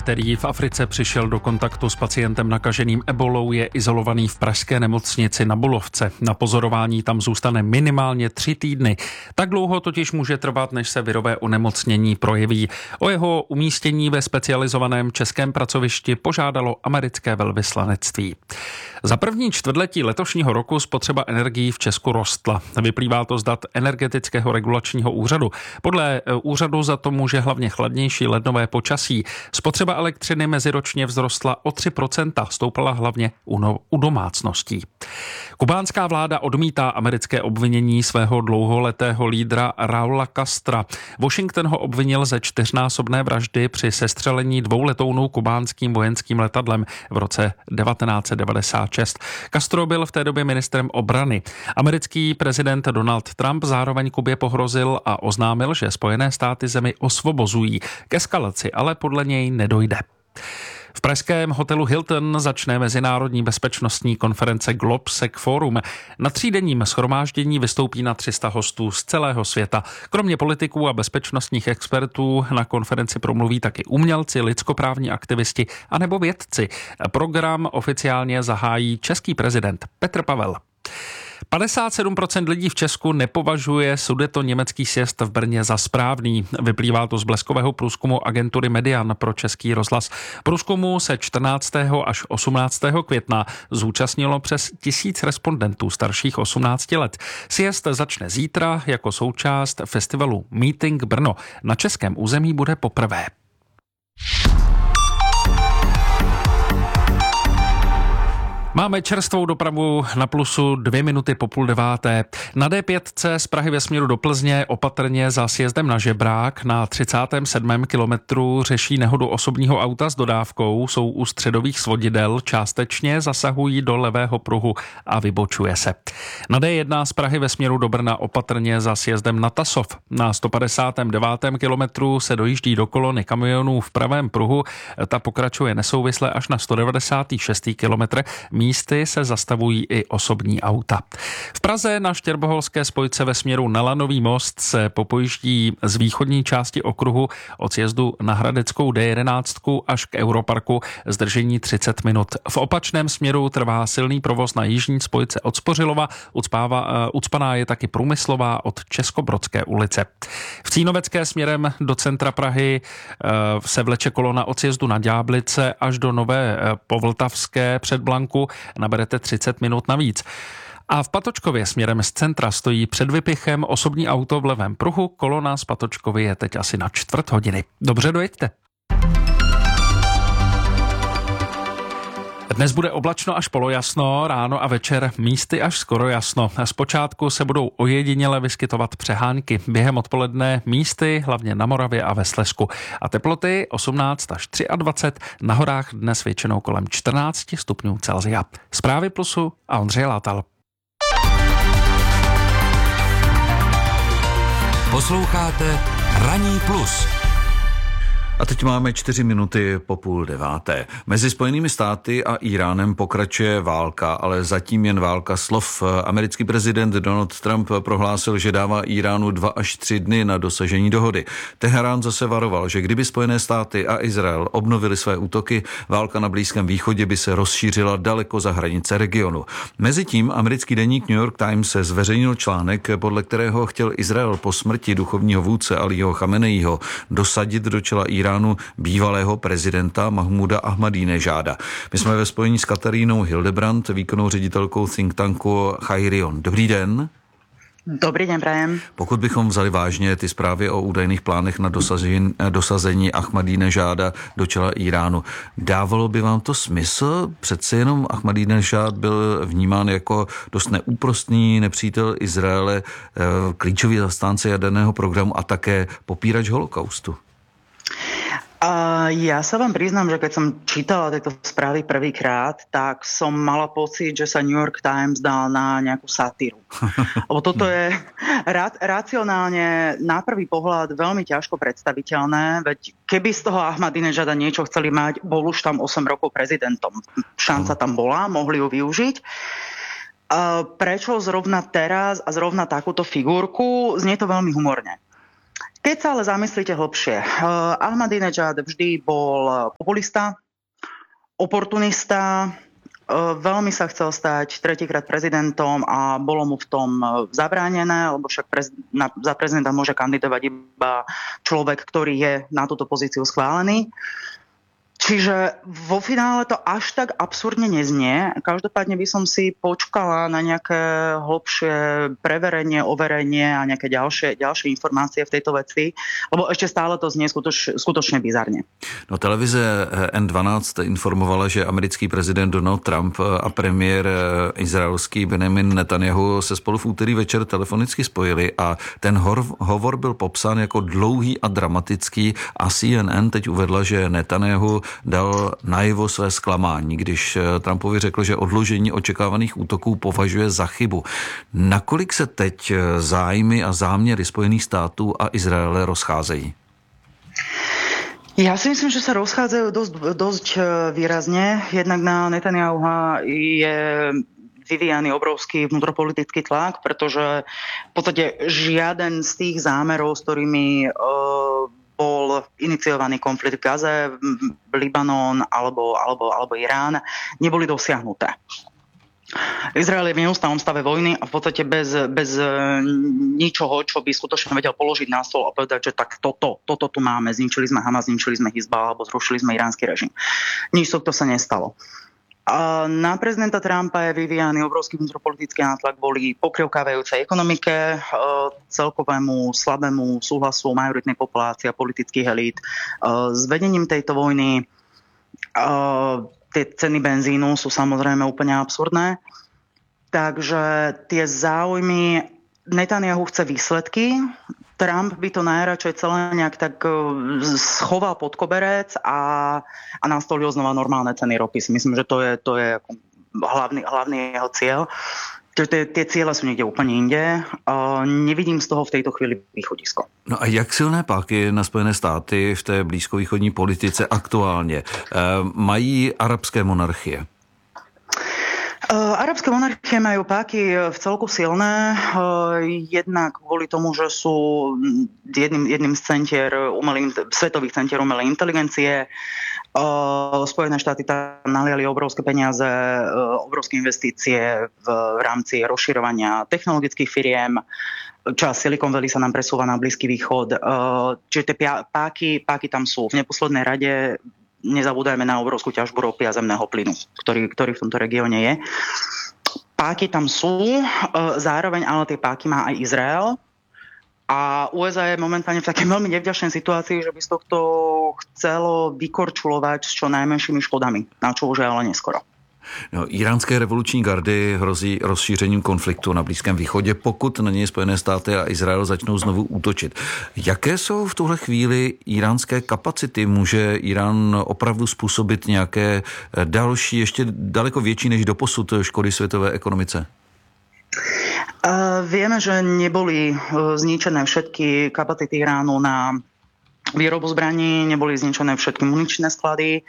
který v Africe přišel do kontaktu s pacientem nakaženým ebolou, je izolovaný v pražské nemocnici na Bulovce. Na pozorování tam zůstane minimálně 3 týdny. Tak dlouho totiž může trvat, než se virové onemocnění projeví. O jeho umístění ve specializovaném českém pracovišti požádalo americké velvyslanectví. Za první čtvrtletí letošního roku spotřeba energií v Česku rostla. Vyplývá to z dat Energetického regulačního úřadu. Podle úřadu za to může hlavně chladnější lednové počasí. Spotřeba elektřiny meziročně vzrostla o 3%, stoupala hlavně u domácností. Kubánská vláda odmítá americké obvinění svého dlouholetého lídra Raula Castra. Washington ho obvinil ze 4násobné vraždy při sestřelení 2 letounů kubánským vojenským letadlem v roce 1996. Castro byl v té době ministrem obrany. Americký prezident Donald Trump zároveň Kubě pohrozil a oznámil, že Spojené státy zemi osvobozují. K eskalaci ale podle něj nedojde. V pražském hotelu Hilton začne mezinárodní bezpečnostní konference Globsec Forum. Na 3denním shromáždění vystoupí na 300 hostů z celého světa. Kromě politiků a bezpečnostních expertů na konferenci promluví taky umělci, lidskoprávní aktivisti anebo vědci. Program oficiálně zahájí český prezident Petr Pavel. 57% lidí v Česku nepovažuje sudetoněmecký sjezd v Brně za správný. Vyplývá to z bleskového průzkumu agentury Median pro Český rozhlas. Průzkumu se 14. až 18. května zúčastnilo přes 1000 respondentů starších 18 let. Sjezd začne zítra jako součást festivalu Meeting Brno. Na českém území bude poprvé. Máme čerstvou dopravu na Plusu 2 minuty po 8:30. Na D5 z Prahy ve směru do Plzně opatrně za sjezdem na Žebrák na 37. kilometru řeší nehodu osobního auta s dodávkou, jsou u středových svodidel, částečně zasahují do levého pruhu a vybočuje se. Na D1 z Prahy ve směru do Brna opatrně za sjezdem na Tasov. Na 159. kilometru se dojíždí do kolony kamionů v pravém pruhu, ta pokračuje nesouvisle až na 196. kilometr. Místy se zastavují i osobní auta. V Praze na Štěrboholské spojce ve směru na Lanový most se popojíždí z východní části okruhu od sjezdu na Hradeckou D11 až k Europarku, zdržení 30 minut. V opačném směru trvá silný provoz na jižní spojce od Spořilova, ucpaná je taky Průmyslová od Českobrodské ulice. V Cínovecké směrem do centra Prahy se vleče kolona od sjezdu na Ďáblice až do Nové Povltavské před Blanku, naberete 30 minut navíc. A v Patočkově směrem z centra stojí před Vypichem osobní auto v levém pruhu, kolona z Patočkovy je teď asi na 1/4 hodiny. Dobře, dojeďte. Dnes bude oblačno až polojasno, ráno a večer místy až skoro jasno. Zpočátku se budou ojediněle vyskytovat přehánky. Během odpoledne místy, hlavně na Moravě a ve Slezsku. A teploty 18 až 23, na horách dnes většinou kolem 14 stupňů Celsia. Zprávy Plusu a Ondřej Látal. Posloucháte Ranní plus. A teď máme 4 minuty po 8:30. Mezi Spojenými státy a Íránem pokračuje válka, ale zatím jen válka slov. Americký prezident Donald Trump prohlásil, že dává Íránu 2 až 3 dny na dosažení dohody. Teherán zase varoval, že kdyby Spojené státy a Izrael obnovili své útoky, válka na Blízkém východě by se rozšířila daleko za hranice regionu. Mezitím americký deník New York Times se zveřejnil článek, podle kterého chtěl Izrael po smrti duchovního vůdce Alího Chameneího dosadit do čela Íránu bývalého prezidenta Mahmuda Ahmadínežáda. My jsme ve spojení s Katarínou Hildebrandt, výkonnou ředitelkou think tanku Chairion. Dobrý den. Dobrý den, prajem. Pokud bychom vzali vážně ty zprávy o údajných plánech na dosazení Ahmadínežáda do čela Íránu, dávalo by vám to smysl? Přece jenom Ahmadínežád byl vnímán jako dost neúprostný nepřítel Izraele, klíčový zastánce jaderného programu a také popírač holokaustu. Ja sa vám priznám, že keď som čítala tieto správy prvýkrát, tak som mala pocit, že sa New York Times dal na nejakú satíru. Lebo toto je racionálne na prvý pohľad veľmi ťažko predstaviteľné, veď keby z toho Ahmadínežada niečo chceli mať, bol už tam 8 rokov prezidentom. Šanca tam bola, mohli ju využiť. Prečo zrovna teraz a zrovna takúto figurku? Znie to veľmi humorne. Keď sa ale zamyslíte hlbšie, Ahmadinejad vždy bol populista, oportunista, veľmi sa chcel stať tretíkrát prezidentom a bolo mu v tom zabránené, lebo však za prezidenta môže kandidovať iba človek, ktorý je na túto pozíciu schválený. Čiže vo finále to až tak absurdne neznie. Každopádne by som si počkala na nejaké hlbšie preverenie, overenie a nejaké ďalšie informácie v tejto veci, lebo ešte stále to znie skutočne bizarne. No, televize N12 informovala, že americký prezident Donald Trump a premiér izraelský Benjamin Netanyahu se spolu v úterý večer telefonicky spojili a ten hovor byl popsán jako dlouhý a dramatický a CNN teď uvedla, že Netanyahu dal najevo své zklamání, když Trumpovi řekl, že odložení očekávaných útoků považuje za chybu. Nakolik se teď zájmy a záměry Spojených států a Izraele rozcházejí? Ja si myslím, že sa rozchádzajú dosť výrazne. Jednak na Netanyahuha je vyvíjaný obrovský vnútropolitický tlak, pretože v podstate žiaden z tých zámerov, s ktorými bol iniciovaný konflikt v Gaze, Libanon alebo Irán, neboli dosiahnuté. Izrael je v neustálom stave vojny a v podstate bez ničoho, čo by skutočne vedel položiť na stôl a povedať, že tak toto tu máme, zničili sme Hamas, zničili sme Hizballah alebo zrušili sme iránsky režim. Nič to sa nestalo. A na prezidenta Trumpa je vyvíjaný obrovský vnútropolitický nátlak kvôli pokrivkávajúcej ekonomike, celkovému slabému súhlasu majoritnej populácie a politických elít. S vedením tejto vojny tie ceny benzínu sú samozrejme úplne absurdné. Takže tie záujmy, Netanyahu chce výsledky, Trump by to najradšej celé nejak tak schoval pod koberec a nastolil znova normálne ceny ropy. Myslím, že to je hlavný jeho cieľ. Čiže tie ciele sú niekde úplne inde. Nevidím z toho v tejto chvíli východisko. No a jak silné páky na Spojené státy v té blízkovýchodní politice aktuálně mají arabské monarchie? Arabské monarchie majú páky v celku silné, jednak kvôli tomu, že sú jedným z svetových centier umelej inteligencie. Spojené štáty tam naliali obrovské peniaze, obrovské investície v rámci rozširovania technologických firiem. Časť Silicon Valley sa nám presúva na Blízky východ. Čiže tie páky tam sú. V neposlednej rade nezabúdajme na obrovskú ťažbu ropy a zemného plynu, ktorý v tomto regióne je. Páky tam sú, zároveň ale tie páky má aj Izrael. A USA je momentálne v takej veľmi nevďačnej situácii, že by z tohto chcelo vykorčulovať s čo najmenšími škodami, na čo už je ale neskoro. No, iránské revoluční gardy hrozí rozšířením konfliktu na Blízkém východě, pokud na něj Spojené státy a Izrael začnou znovu útočit. Jaké jsou v tuhle chvíli iránské kapacity? Může Irán opravdu způsobit nějaké další, ještě daleko větší než doposud škody světové ekonomice? Vieme, že neboli zničené všetky kapacity Iránu na výrobu zbraní, neboli zničené všetky muničné sklady.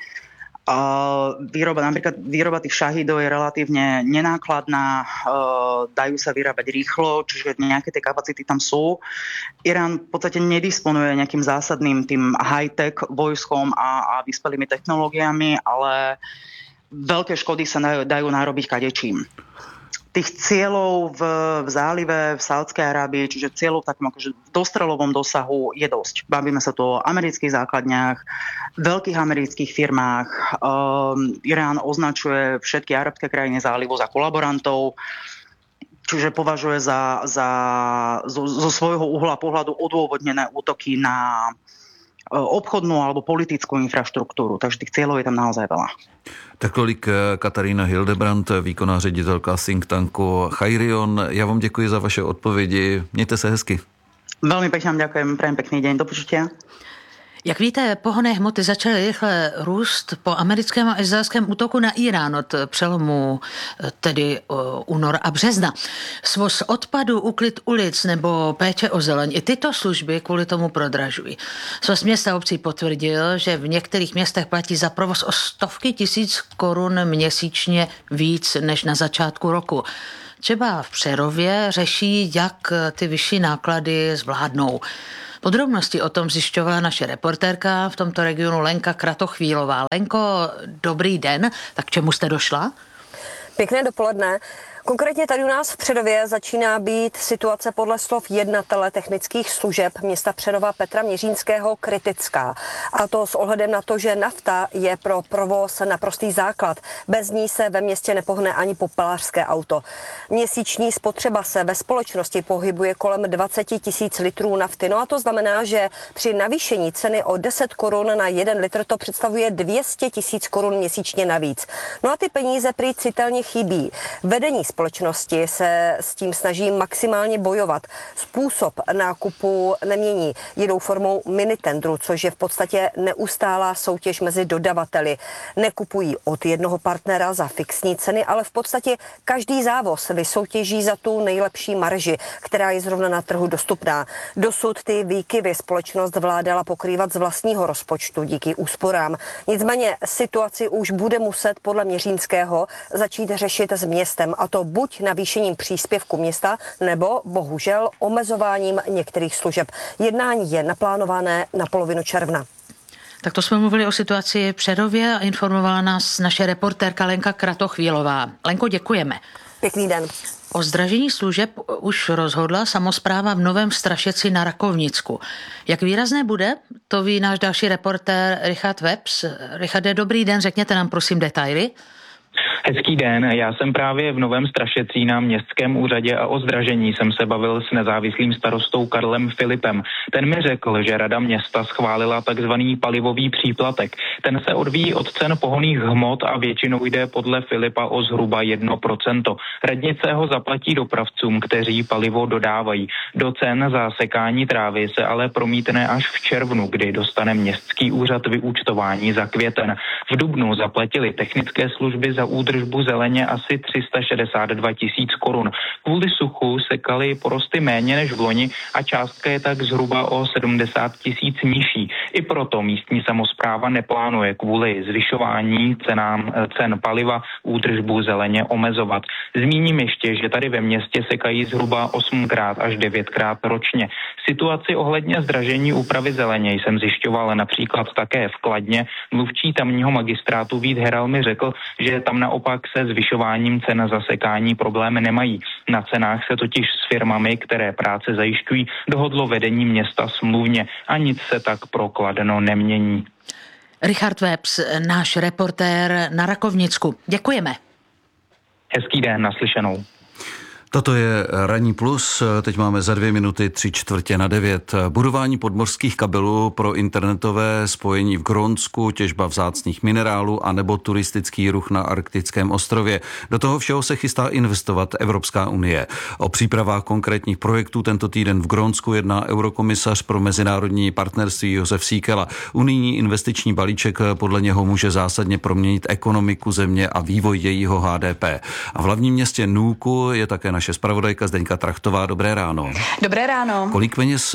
Výroba tých šahídov je relatívne nenákladná, dajú sa vyrábať rýchlo, čiže nejaké tie kapacity tam sú. Irán v podstate nedisponuje nejakým zásadným tým high-tech vojskom a vyspelými technológiami, ale veľké škody sa dajú narobiť kadečím. Tých cieľov v zálive, v Saudskej Arábii, čiže cieľov v takom akože v dostrelovom dosahu je dosť. Bavíme sa tu o amerických základniach, veľkých amerických firmách. Irán označuje všetky arabské krajiny zálivu za kolaborantov, čiže považuje zo svojho uhla pohľadu odôvodnené útoky na obchodnú alebo politickú infraštruktúru. Takže tých cieľov je tam naozaj veľa. Tak tolik Katarína Hildebrandt, výkonná ředitelka think tanku Chairion. Já vám děkuji za vaše odpovědi. Mějte se hezky. Veľmi pekne vám ďakujem. Prajem pekný deň. Do počutia. Jak víte, pohonné hmoty začaly rychle růst po americkém a izraelském útoku na Irán od přelomu tedy února a března. Svoz odpadu, úklid ulic nebo péče o zeleň, i tyto služby kvůli tomu prodražují. Svaz města obcí potvrdil, že v některých městech platí za provoz o stovky tisíc korun měsíčně víc než na začátku roku. Třeba v Přerově řeší, jak ty vyšší náklady zvládnou. Podrobnosti o tom zjišťovala naše reportérka v tomto regionu Lenka Kratochvílová. Lenko, dobrý den, tak k čemu jste došla? Pěkné dopoledne. Konkrétně tady u nás v Přerově začíná být situace podle slov jednatele technických služeb města Přerova Petra Měřínského kritická. A to s ohledem na to, že nafta je pro provoz naprostý základ. Bez ní se ve městě nepohne ani popelářské auto. Měsíční spotřeba se ve společnosti pohybuje kolem 20 000 litrů nafty. No a to znamená, že při navýšení ceny o 10 korun na 1 litr to představuje 200 000 korun měsíčně navíc. No a ty peníze prý citelně chybí. Vedení společnosti se s tím snaží maximálně bojovat. Způsob nákupu nemění. Jedou formou minitendru, což je v podstatě neustálá soutěž mezi dodavateli. Nekupují od jednoho partnera za fixní ceny, ale v podstatě každý závoz vysoutěží za tu nejlepší marži, která je zrovna na trhu dostupná. Dosud ty výkyvy společnost vládala pokrývat z vlastního rozpočtu díky úsporám. Nicméně situaci už bude muset podle Měřínského začít řešit s městem, a to buď navýšením příspěvku města, nebo bohužel omezováním některých služeb. Jednání je naplánované na polovinu června. Tak to jsme mluvili o situaci v Přerově a informovala nás naše reportérka Lenka Kratochvílová. Lenko, děkujeme. Pěkný den. O zdražení služeb už rozhodla samospráva v Novém Strašeci na Rakovnicku. Jak výrazné bude, to ví náš další reportér Richard Webs. Richarde, dobrý den, řekněte nám prosím detaily. Hezký den, já jsem právě v Novém Strašecí na městském úřadě a o zdražení jsem se bavil s nezávislým starostou Karlem Filipem. Ten mi řekl, že rada města schválila takzvaný palivový příplatek. Ten se odvíjí od cen pohonných hmot a většinou jde podle Filipa o zhruba 1%. Radnice ho zaplatí dopravcům, kteří palivo dodávají. Do cen za sekání trávy se ale promítne až v červnu, kdy dostane městský úřad vyúčtování za květen. V dubnu zaplatili technické služby za údržbu zeleně asi 362 000 korun. Kvůli suchu sekaly porosty méně než v loni a částka je tak zhruba o 70 000 nižší. I proto místní samospráva neplánuje kvůli zvyšování cen paliva údržbu zeleně omezovat. Zmíním ještě, že tady ve městě sekají zhruba 8krát až 9krát ročně. Situaci ohledně zdražení úpravy zeleně jsem zjišťoval například také v Kladně. Mluvčí tamního magistrátu Vít Heral mi řekl, že tam naopak se zvyšováním cen za sekání problémy nemají. Na cenách se totiž s firmami, které práce zajišťují, dohodlo vedení města smluvně a nic se tak pro Kladno nemění. Richard Webs, náš reportér na Rakovnicku. Děkujeme. Hezký den, naslyšenou. Toto je Ranní plus, teď máme za 2 minuty 8:45. Budování podmořských kabelů pro internetové spojení v Grónsku, těžba vzácných minerálů a nebo turistický ruch na arktickém ostrově. Do toho všeho se chystá investovat Evropská unie. O přípravách konkrétních projektů tento týden v Grónsku jedná eurokomisař pro mezinárodní partnerství Josef Síkela. Unijní investiční balíček podle něho může zásadně proměnit ekonomiku země a vývoj jejího HDP. A v hlavním městě Nuuku je také naše zpravodajka Zdeňka Trachtová. Dobré ráno. Dobré ráno. Kolik peněz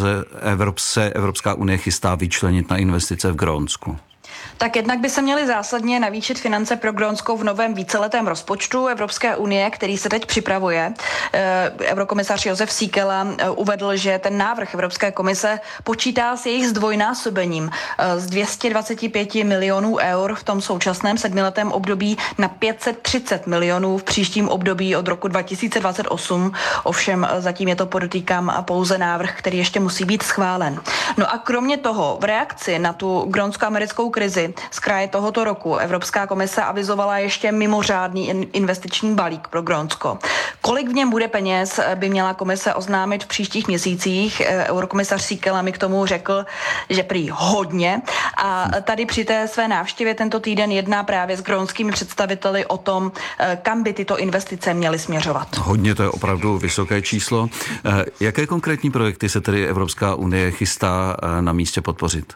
se Evropská unie chystá vyčlenit na investice v Grónsku? Tak jednak by se měly zásadně navýšit finance pro Grónsko v novém víceletém rozpočtu Evropské unie, který se teď připravuje. Eurokomisař Josef Síkela uvedl, že ten návrh Evropské komise počítá s jejich zdvojnásobením z 225 milionů eur v tom současném 7letém období na 530 milionů v příštím období od roku 2028. Ovšem zatím je to, podotýkám, pouze návrh, který ještě musí být schválen. No a kromě toho v reakci na tu grónsko-americkou krizi z kraje tohoto roku Evropská komise avizovala ještě mimořádný investiční balík pro Grónsko. Kolik v něm bude peněz, by měla komise oznámit v příštích měsících. Eurokomisař Síkela mi k tomu řekl, že prý hodně. A tady při té své návštěvě tento týden jedná právě s grónskými představiteli o tom, kam by tyto investice měly směřovat. Hodně, to je opravdu vysoké číslo. Jaké konkrétní projekty se tedy Evropská unie chystá na místě podpořit?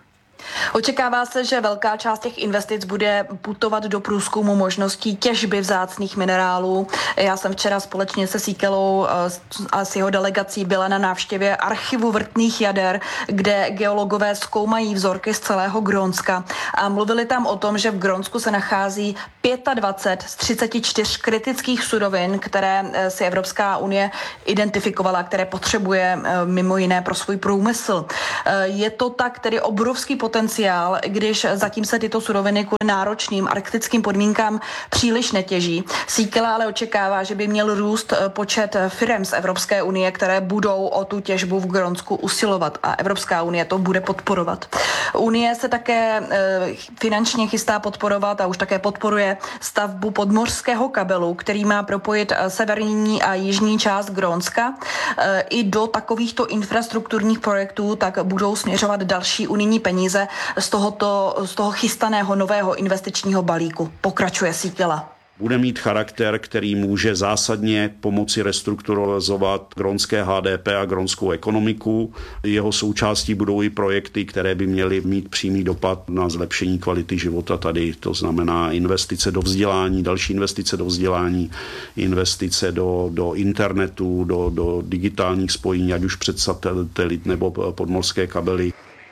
Očekává se, že velká část těch investic bude putovat do průzkumu možností těžby vzácných minerálů. Já jsem včera společně se Síkelou a s jeho delegací byla na návštěvě archivu vrtných jader, kde geologové zkoumají vzorky z celého Grónska a mluvili tam o tom, že v Grónsku se nachází 25 z 34 kritických surovin, které si Evropská unie identifikovala, které potřebuje mimo jiné pro svůj průmysl. Je to tak tedy obrovský potenciál, když zatím se tyto suroviny kvůli náročným arktickým podmínkám příliš netěží. Síkela ale očekává, že by měl růst počet firem z Evropské unie, které budou o tu těžbu v Grónsku usilovat a Evropská unie to bude podporovat. Unie se také finančně chystá podporovat a už také podporuje stavbu podmořského kabelu, který má propojit severní a jižní část Grónska. I do takovýchto infrastrukturních projektů tak budou směřovat další unijní peníze z toho chystaného nového investičního balíku. Pokračuje Síkela. Bude mít charakter, který může zásadně pomoci restrukturalizovat grónské HDP a grónskou ekonomiku. Jeho součástí budou i projekty, které by měly mít přímý dopad na zlepšení kvality života tady. To znamená investice do vzdělání, další investice do vzdělání, investice do internetu, do digitálních spojení, ať už přes satelit nebo podmořské kabely.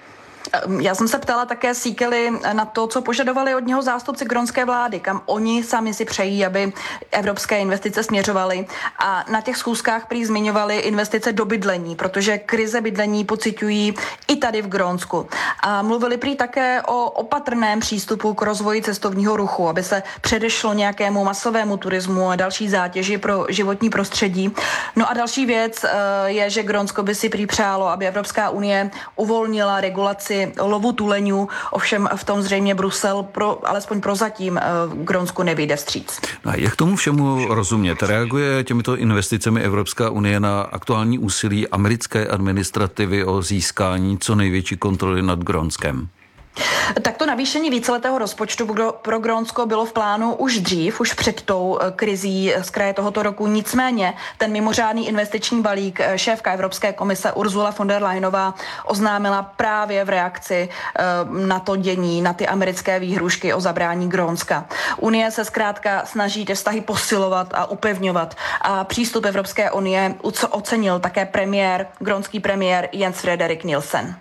Já jsem se ptala také Síkely na to, co požadovali od něho zástupci grónské vlády, kam oni sami si přejí, aby evropské investice směřovaly. A na těch schůzkách prý zmiňovali investice do bydlení, protože krize bydlení pociťují i tady v Grónsku. A mluvili prý také o opatrném přístupu k rozvoji cestovního ruchu, aby se předešlo nějakému masovému turismu a další zátěži pro životní prostředí. No a další věc je, že Grónsko by si prý přálo, aby Evropská unie uvolnila regulaci lovu tuleňů, ovšem v tom zřejmě Brusel alespoň prozatím Grónsku nevyjde vstříc. No a jak tomu všemu rozumět? Reaguje těmito investicemi Evropská unie na aktuální úsilí americké administrativy o získání co největší kontroly nad Grónskem? Takto navýšení víceletého rozpočtu pro Grónsko bylo v plánu už dřív, už před tou krizí z kraje tohoto roku. Nicméně ten mimořádný investiční balík šéfka Evropské komise Ursula von der Leyenová oznámila právě v reakci na to dění, na ty americké výhrušky o zabrání Grónska. Unie se zkrátka snaží ty vztahy posilovat a upevňovat a přístup Evropské unie ocenil také grónský premiér Jens Frederik Nielsen.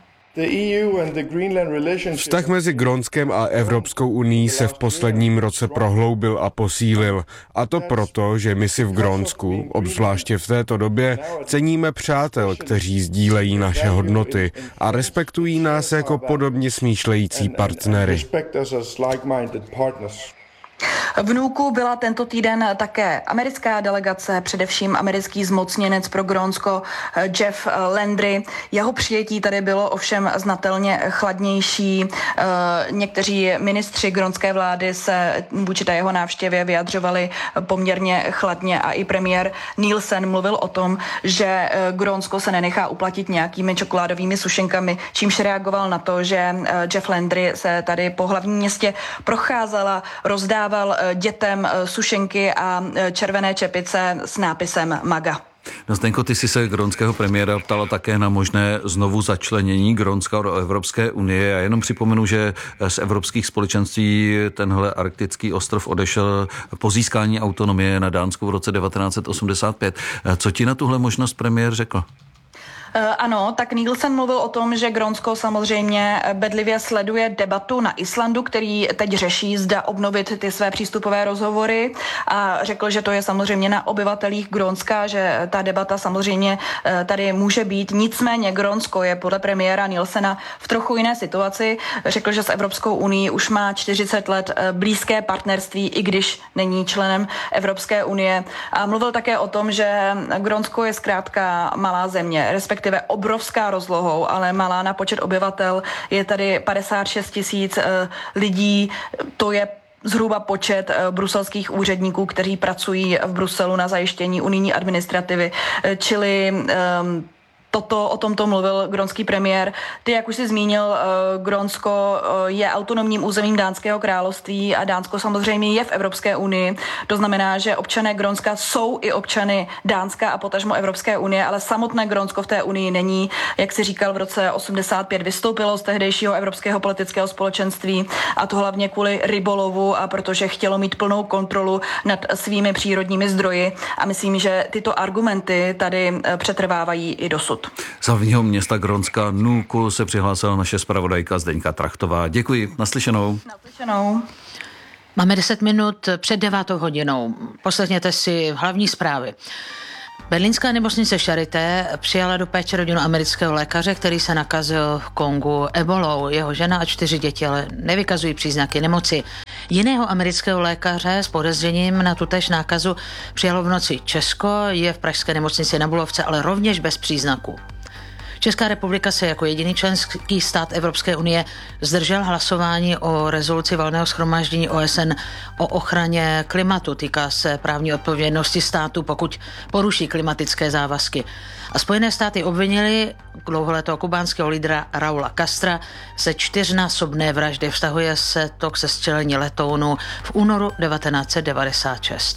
Vztah mezi Grónskem a Evropskou unií se v posledním roce prohloubil a posílil. A to proto, že my si v Grónsku, obzvláště v této době, ceníme přátel, kteří sdílejí naše hodnoty a respektují nás jako podobně smýšlející partnery. V Nuuku byla tento týden také americká delegace, především americký zmocněnec pro Grónsko Jeff Landry. Jeho přijetí tady bylo ovšem znatelně chladnější. Někteří ministři grónské vlády se vůči té jeho návštěvě vyjadřovali poměrně chladně a i premiér Nielsen mluvil o tom, že Grónsko se nenechá uplatit nějakými čokoládovými sušenkami, čímž reagoval na to, že Jeff Landry se tady po hlavním městě procházel a rozdával dětem sušenky a červené čepice s nápisem MAGA. No, Zdenko, ty jsi se grónského premiéra ptala také na možné znovu začlenění Grónska do Evropské unie. Já jenom připomenu, že z evropských společenství tenhle arktický ostrov odešel po získání autonomie na Dánsku v roce 1985. Co ti na tuhle možnost premiér řekl? Ano, tak Nielsen mluvil o tom, že Grónsko samozřejmě bedlivě sleduje debatu na Islandu, který teď řeší, zda obnovit ty své přístupové rozhovory a řekl, že to je samozřejmě na obyvatelích Grónska, že ta debata samozřejmě tady může být. Nicméně Grónsko je podle premiéra Nielsena v trochu jiné situaci. Řekl, že s Evropskou unií už má 40 let blízké partnerství, i když není členem Evropské unie. A mluvil také o tom, že Grónsko je zkrátka malá země, respektive obrovská rozlohou, ale malá na počet obyvatel. Je tady 56 000 lidí, to je zhruba počet bruselských úředníků, kteří pracují v Bruselu na zajištění unijní administrativy, čili o tomto mluvil grónský premiér. Ty, jak už jsi zmínil, Grónsko je autonomním územím Dánského království a Dánsko samozřejmě je v Evropské unii. To znamená, že občané Grónska jsou i občany Dánska a potažmo Evropské unie, ale samotné Grónsko v té unii není. Jak si říkal, v roce 85 vystoupilo z tehdejšího Evropského politického společenství, a to hlavně kvůli rybolovu a protože chtělo mít plnou kontrolu nad svými přírodními zdroji, a myslím, že tyto argumenty tady přetrvávají i dosud. Z hlavního města Grónska Nuuk se přihlásila naše zpravodajka Zdeňka Trachtová. Děkuji, naslyšenou. Naslyšenou. Máme 10 minut před 9 hodinou. Poslechněte si hlavní zprávy. Berlínská nemocnice Charité přijala do péče rodinu amerického lékaře, který se nakazil v Kongu ebolou. Jeho žena a 4 děti ale nevykazují příznaky nemoci. Jiného amerického lékaře s podezřením na tutéž nákazu přijalo v noci Česko, je v pražské nemocnici na Bulovce, ale rovněž bez příznaků. Česká republika se jako jediný členský stát Evropské unie zdržel hlasování o rezoluci Valného shromáždění OSN o ochraně klimatu. Týká se právní odpovědnosti státu, pokud poruší klimatické závazky. A Spojené státy obvinili dlouholetého kubánského lídra Raula Castra ze 4násobné vraždy. Vztahuje se to k sestřelení letounu v únoru 1996.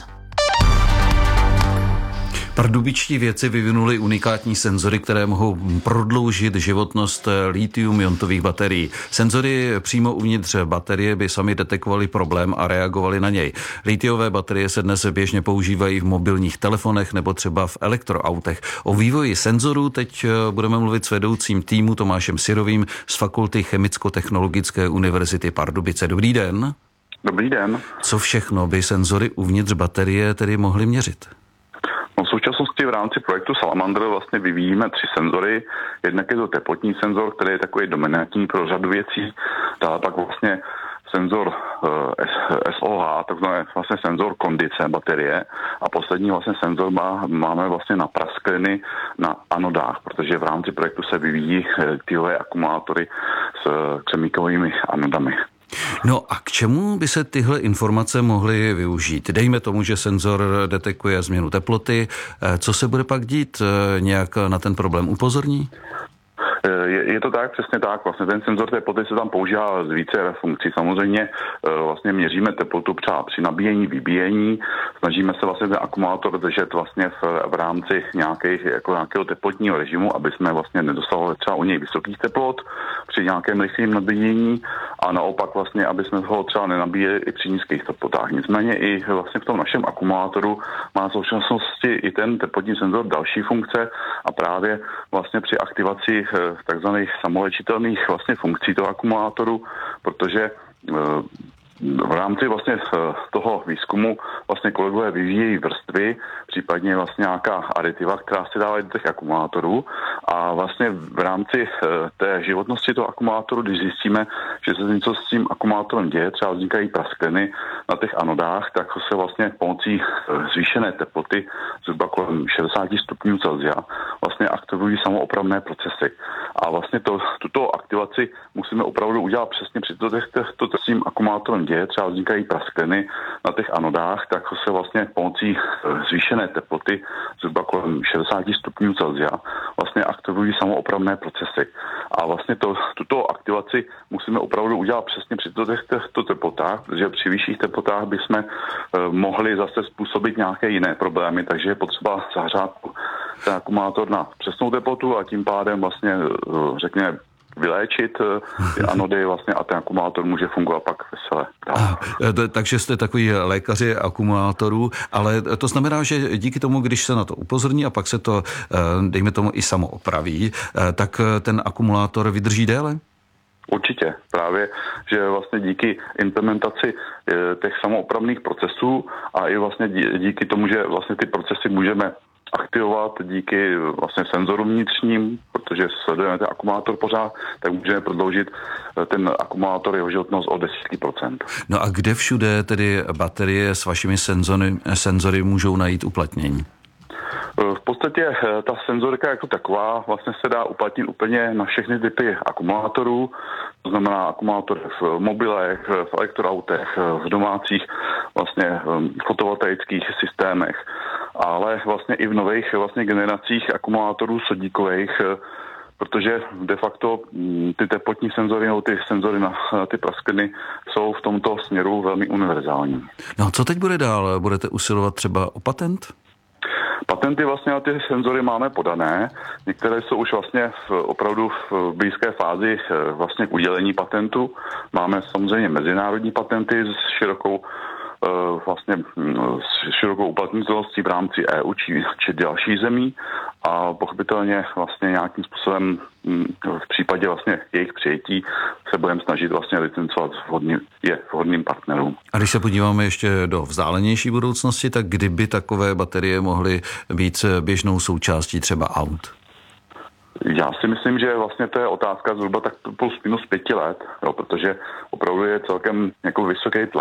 Pardubičtí vědci vyvinuli unikátní senzory, které mohou prodloužit životnost lithium-iontových baterií. Senzory přímo uvnitř baterie by sami detekovaly problém a reagovali na něj. Lithiové baterie se dnes běžně používají v mobilních telefonech nebo třeba v elektroautech. O vývoji senzorů teď budeme mluvit s vedoucím týmu Tomášem Syrovým z Fakulty Chemicko-technologické univerzity Pardubice. Dobrý den. Dobrý den. Co všechno by senzory uvnitř baterie tedy mohly měřit? V současnosti v rámci projektu Salamander vlastně vyvíjíme 3 senzory. Jednak je to teplotní senzor, který je takový dominantní pro řadu věcí. Dále pak vlastně senzor SOH, takzvaný vlastně senzor kondice baterie. A poslední vlastně senzor máme vlastně na praskliny na anodách, protože v rámci projektu se vyvíjí tyhle akumulátory s křemíkovými anodami. No a k čemu by se tyhle informace mohly využít? Dejme tomu, že senzor detekuje změnu teploty. Co se bude pak dít? Nějak na ten problém upozorní? Je to tak, přesně tak. Vlastně ten senzor teploty se tam používá z více funkcí. Samozřejmě vlastně měříme teplotu třeba při nabíjení, vybíjení. Snažíme se vlastně ten akumulátor držet vlastně v rámci nějakého teplotního režimu, aby jsme vlastně nedosahovali třeba u něj vysokých teplot při nějakém rychlém nabíjení a naopak vlastně, aby jsme ho třeba nenabíjeli i při nízkých teplotách. Nicméně i vlastně v tom našem akumulátoru má v současnosti i ten teplotní senzor další funkce a právě vlastně při aktivaci takzvaných samoléčitelných vlastně funkcí toho akumulátoru, protože v rámci vlastně toho výzkumu vlastně kolegové vyvíjejí vrstvy, případně vlastně nějaká aditiva, která se dává do těch akumulátorů a vlastně v rámci té životnosti toho akumulátoru, když zjistíme, že se něco s tím akumulátorem děje, třeba vznikají praskliny na těch anodách, tak se vlastně pomocí zvýšené teploty zhruba kolem 60 stupňů Celsia vlastně aktivují samoopravné procesy. A vlastně tuto aktivaci musíme opravdu udělat přesně při to s tím akumulátorem děje, třeba vznikají praskliny na těch anodách, tak se vlastně pomocí zvýšené teploty zhruba kolem 60 stupňů Celsia vlastně aktivují samoopravné procesy. A vlastně tuto aktivaci musíme opravdu udělat přesně při těchto teplotách, protože při vyšších teplotách bychom mohli zase způsobit nějaké jiné problémy, takže je potřeba zahřát ten akumulátor na přesnou teplotu a tím pádem vlastně řekněme vyléčit ty anody vlastně a ten akumulátor může fungovat pak veselé. Takže jste takový lékaři akumulátorů, ale to znamená, že díky tomu, když se na to upozorní a pak se to, dejme tomu, i samo opraví, tak ten akumulátor vydrží déle? Určitě. Právě, že vlastně díky implementaci těch samoopravných procesů a i vlastně díky tomu, že vlastně ty procesy můžeme aktivovat díky vlastně senzorům vnitřním, protože sledujeme ten akumulátor pořád, tak můžeme prodloužit ten akumulátor jeho životnost o 10%. No a kde všude tedy baterie s vašimi senzory můžou najít uplatnění? V podstatě ta senzorika jako taková vlastně se dá uplatnit úplně na všechny typy akumulátorů, to znamená akumulátory v mobilech, v elektroautech, v domácích vlastně fotovoltaických systémech ale vlastně i v nových vlastně generacích akumulátorů sodíkových, protože de facto ty teplotní senzory nebo ty senzory na ty praskliny jsou v tomto směru velmi univerzální. No a co teď bude dál? Budete usilovat třeba o patent? Patenty vlastně na ty senzory máme podané. Některé jsou už vlastně opravdu v blízké fázi vlastně k udělení patentu. Máme samozřejmě mezinárodní patenty s širokou uplatnitelností v rámci EU či dalších zemí a pochopitelně vlastně nějakým způsobem v případě vlastně jejich přijetí se budeme snažit vlastně licencovat vhodným partnerům. A když se podíváme ještě do vzdálenější budoucnosti, tak kdyby takové baterie mohly být běžnou součástí třeba aut? Já si myslím, že vlastně to je otázka zhruba tak plus minus 5 let, protože opravdu je celkem jako vysoký tlak